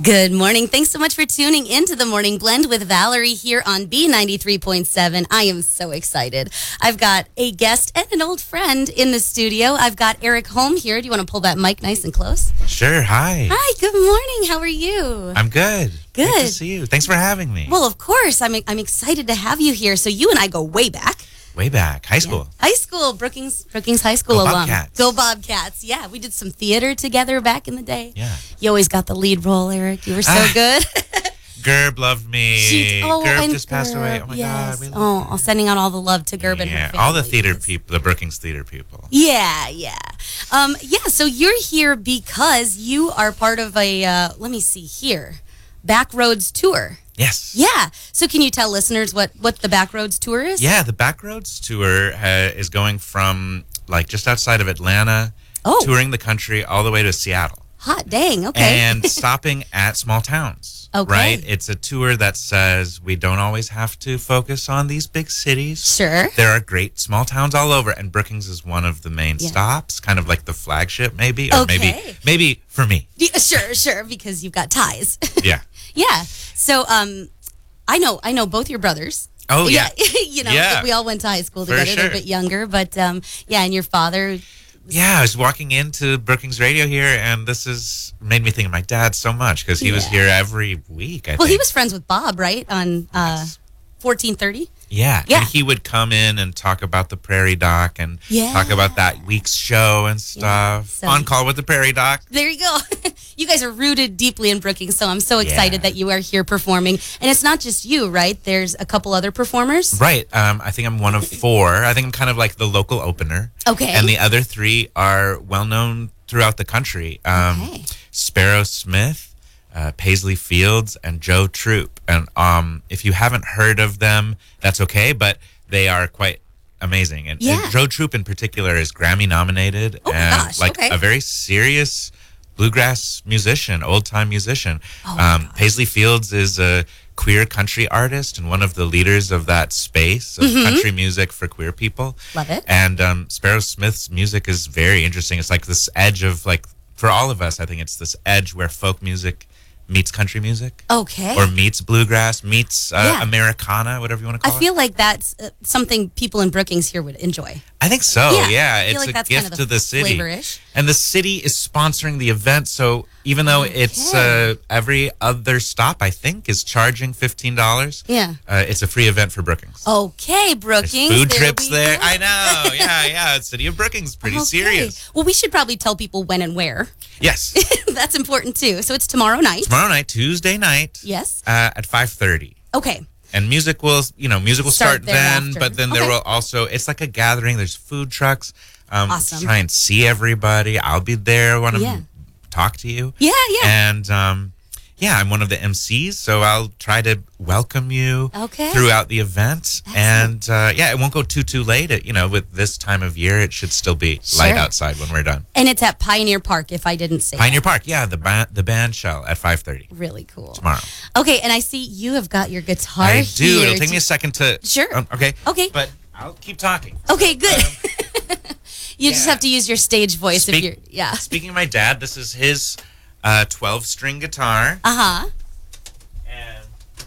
Good morning. Thanks so much for tuning into the Morning Blend with Valerie here on B93.7. I am so excited. I've got a guest and an old friend in the studio. I've got Eric Holm here. Do you want to pull that mic nice and close? Sure. Hi. Hi. Good morning. How are you? I'm good. Good. Nice to see you. Thanks for having me. Well, of course. I'm excited to have you here. So you and I go way back. Way back. High school. Yeah. High school. Brookings High School Go alum. Bobcats. Go Bobcats. Yeah. We did some theater together back in the day. Yeah. You always got the lead role, Eric. You were so good. Gerb loved me. Gerb just passed away. Oh my yes. God. Oh, sending out all the love to Gerb and her family. All the theater people, the Brookings theater people. Yeah. So you're here because you are part of a, let me see here, Backroads tour. Yes. Yeah. So can you tell listeners what the Backroads tour is? Yeah, the Backroads tour is going from like just outside of Atlanta, touring the country all the way to Seattle. Hot dang. Okay. And stopping at small towns. Okay. Right? It's a tour that says we don't always have to focus on these big cities. Sure. There are great small towns all over, and Brookings is one of the main stops, kind of like the flagship maybe, or maybe for me. Yeah, sure, because you've got ties. Yeah. Yeah. So I know both your brothers. Oh, yeah. We all went to high school together. Sure. They're a bit younger, but and your father. Yeah, I was walking into Brookings Radio here, and this has made me think of my dad so much because he was here every week, I think. Well, he was friends with Bob, right, on 1430? Yeah, and he would come in and talk about the Prairie Doc and talk about that week's show and stuff. So, on call with the Prairie Doc. There you go. You guys are rooted deeply in Brookings, so I'm so excited that you are here performing. And it's not just you, right? There's a couple other performers. Right. I think I'm one of four. I think I'm kind of like the local opener. Okay. And the other three are well-known throughout the country. Sparrow Smith, Paisley Fields, and Joe Troop. And if you haven't heard of them, that's okay, but they are quite amazing. And Joe Troop in particular is Grammy nominated a very serious bluegrass musician, old-time musician. Paisley Fields is a queer country artist and one of the leaders of that space of country music for queer people. Love it. And Sparrow Smith's music is very interesting. It's like this edge of for all of us, I think it's this edge where folk music meets country music. Okay. Or meets bluegrass, meets Americana, whatever you want to call it. I feel like that's something people in Brookings here would enjoy. I think so, yeah. It's a gift kind of to the city. Flavor-ish. And the city is sponsoring the event, so even though it's every other stop, I think, is charging $15. Yeah. It's a free event for Brookings. Okay, Brookings. There's food trips there. I know. Yeah. City of Brookings, pretty serious. Well, we should probably tell people when and where. Yes. That's important, too. So it's tomorrow night. Tuesday night. Yes. At 5:30. Okay. And music will start then, thereafter. but then there will also, it's like a gathering. There's food trucks. Awesome. Try and see everybody. I'll be there. Want to talk to you. Yeah. And I'm one of the MCs, so I'll try to welcome you throughout the event. Excellent. And it won't go too late. With this time of year, it should still be light outside when we're done. And it's at Pioneer Park, if I didn't say Pioneer Park, the band shell at 5:30. Really cool. Tomorrow. Okay, and I see you have got your guitar I here. do. It'll take me a second to... Sure. Okay. But I'll keep talking. Okay, good. You just have to use your stage voice if you're... Speaking of my dad, this is his 12-string guitar. Uh-huh. And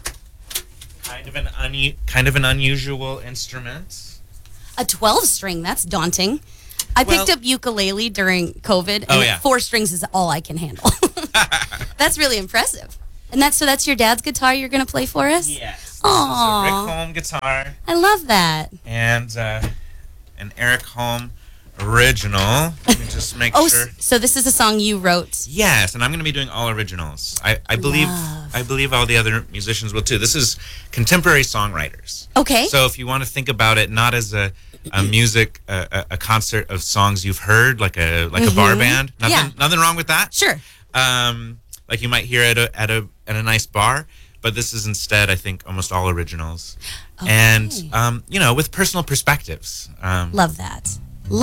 kind of an unusual instrument. A 12-string, that's daunting. I picked up ukulele during COVID, and 4 strings is all I can handle. That's really impressive. And that's your dad's guitar you're going to play for us? Yes. Aww. This is a Rick Holm guitar. I love that. And an Eric Holm original. Let me just make sure. So this is a song you wrote. Yes, and I'm going to be doing all originals. I believe all the other musicians will too. This is contemporary songwriters. Okay. So if you want to think about it not as a concert of songs you've heard, like a bar band. Nothing wrong with that. Sure. Like you might hear at a nice bar, but this is instead, I think, almost all originals. Okay. And with personal perspectives. Love that.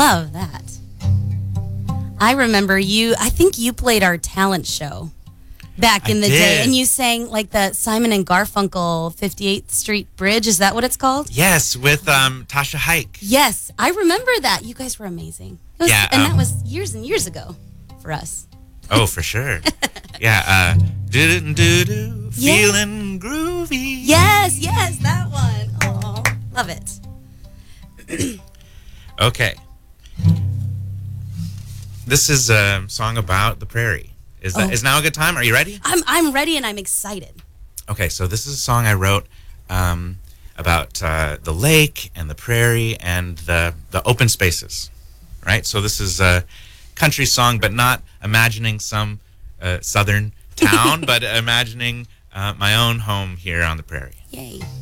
I remember I think you played our talent show back in the day, and you sang like the Simon and Garfunkel 58th Street Bridge. Is that what it's called? Yes, with Tasha Hike. Yes, I remember that. You guys were amazing. And that was years and years ago for us. Oh, for sure. Yeah, Do-do-do-do, Yeah. feeling groovy. Yes, that one. Oh, love it. Okay. This is a song about the prairie. Is now a good time? Are you ready? I'm ready and I'm excited. Okay, so this is a song I wrote about the lake and the prairie and the open spaces, right? So this is a country song, but not imagining some southern town, but imagining my own home here on the prairie. Yay.